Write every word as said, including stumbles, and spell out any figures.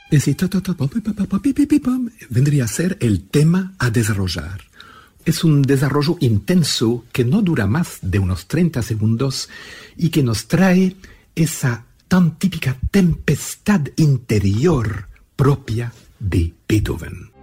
Ese ta, ta, ta, pam, pam, pam, pam, pam, pam, pam, vendría a ser el tema a desarrollar. Es un desarrollo intenso que no dura más de unos treinta segundos y que nos trae esa tan típica tempestad interior propia de Beethoven.